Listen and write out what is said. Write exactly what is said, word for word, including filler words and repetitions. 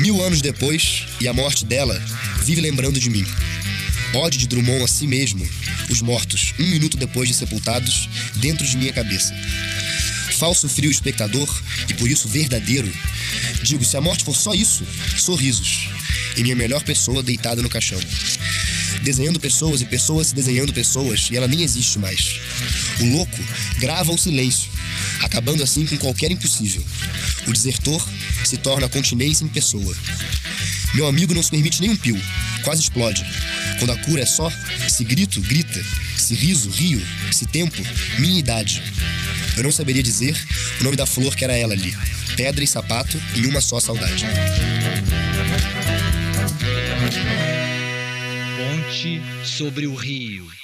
Mil anos depois, e a morte dela vive lembrando de mim. Ode de Drummond a si mesmo, os mortos, um minuto depois de sepultados, dentro de minha cabeça. Falso frio espectador, e por isso verdadeiro, digo, se a morte for só isso, sorrisos, e minha melhor pessoa deitada no caixão. Desenhando pessoas e pessoas desenhando pessoas, e ela nem existe mais. O louco grava o silêncio, acabando assim com qualquer impossível. O desertor se torna a continência em pessoa. Meu amigo não se permite nem um pio, quase explode. Quando a cura é só, se grito, grita, se riso, rio, se tempo, minha idade. Eu não saberia dizer o nome da flor que era ela ali, pedra e sapato em uma só saudade. Ponte sobre o rio.